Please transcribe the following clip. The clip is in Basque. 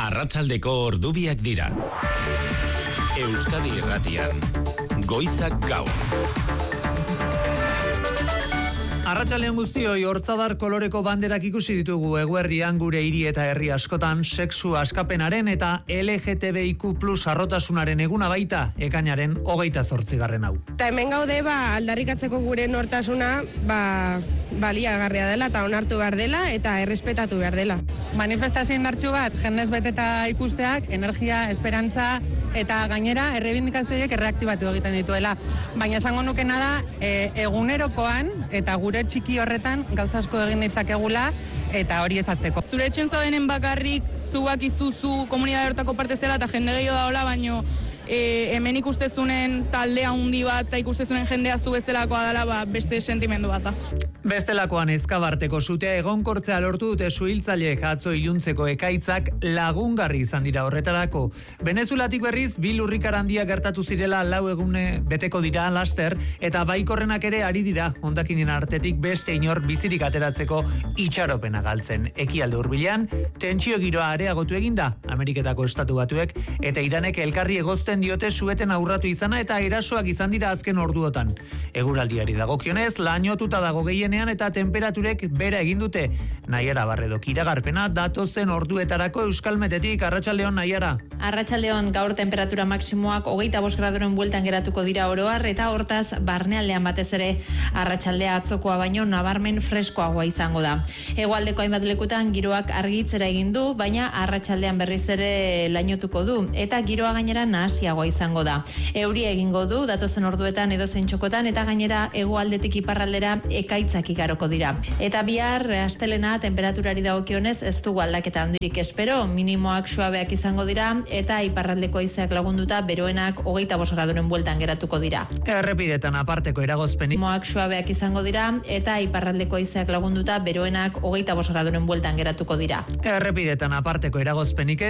Arratsaldeko ordubiak dira. Euskadi Irratian, Goizak Gaur. Arratsaldean guztioi, hortzadar koloreko banderak ikusi ditugu eguerdian gure hiri eta herri askotan sexu askapenaren eta LGTBIQ+ arrotasunaren eguna baita ekainaren 28. hau. Eta hemen gaude aldarrikatzeko gure nortasuna baliagarria dela eta onartu behar dela eta errespetatu behar dela. Manifestazio indartsu bat, jendez beteta ikusteak, energia, esperantza eta gainera errebindikazioek erreaktibatu egiten dituela. Baina esango nukena da, egunerokoan eta gure txiki horretan gauza asko egin ditzakegula eta hori ezazteko. Zure etxen zaudenen bakarrik, zuak izuzu komunidade hortako parte zela eta jende gehiago daola, baino hemen ikustezunen taldea handi bat eta ikustezunen jendea zu bezalakoa dela beste sentimendu bat da. Bestelakoan ezkabarteko sutea egonkortzea lortu dute suhiltzaileek atzo iluntzeko ekaitzak lagungarri izan dira horretarako. Venezuelatik berriz, bi lurrikara handiak gertatu zirela 4 egune beteko dira laster eta baikorrenak ere ari dira hondakinen artetik beste inor bizirik ateratzeko itxaropena galtzen. Ekialde hurbilean, tentsio giroa areagotu eginda, Ameriketako Estatu Batuek eta Iranek elkarri egozten diote sueten aurratu izana eta erasoak izan dira azken orduotan. Eguraldiari dagokionez, lainotuta dago gehienean eta temperaturek bera egin dute. Naiara Barredok iragarpena datozen orduetarako Euskalmetetik. Arratsaldeon, Naiara. Arratsaldeon, gaur temperatura maksimoak 25 graduren bueltan geratuko dira oroar eta hortaz barnealdean batez ere arratsaldea atzokoa baino nabarmen freskoagoa izango da. Hegoaldeko hainbat lekutan giroak argitzera egin du, baina arratsaldean berriz ere lainotuko du eta giroa gainera nahasiagoa izango da. Euria egingo du datozen orduetan edozein txokotan eta gainera hegoaldetik iparraldera ekaitzak igaroko dira. Eta bihar astelena temperaturari dagokionez ez dugu aldaketa handirik espero, minimoak suabeak izango dira eta iparraldeko haizeak lagunduta beroenak 25 graduren bueltan geratuko dira. Errepidetan aparteko eragozpenik. Minimoak suabeak izango dira eta iparraldeko haizeak lagunduta beroenak 25 graduren bueltan geratuko dira. Errepidetan aparteko eragozpenik